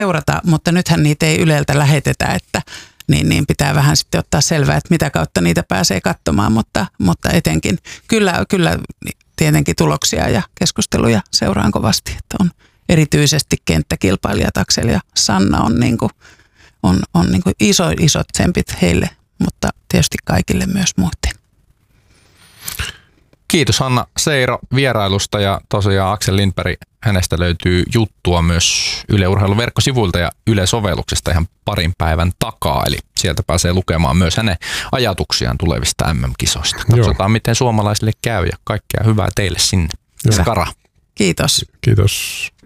seurata, mutta nythän niitä ei Yleltä lähetetä, että niin pitää vähän sitten ottaa selvää, että mitä kautta niitä pääsee katsomaan, mutta etenkin kyllä tietenkin tuloksia ja keskusteluja seuraan kovasti, että on erityisesti kenttäkilpailijat Aksel ja Sanna on isot tsempit heille, mutta tietysti kaikille myös muiden. Kiitos Hanna Seiro vierailusta ja tosiaan Aksel Lindberg, hänestä löytyy juttua myös Yle Urheilun verkkosivuilta ja Yle-sovelluksesta ihan parin päivän takaa, eli sieltä pääsee lukemaan myös hänen ajatuksiaan tulevista MM-kisoista. Katsotaan, miten suomalaisille käy ja kaikkea hyvää teille sinne. Skara. Kiitos. Kiitos.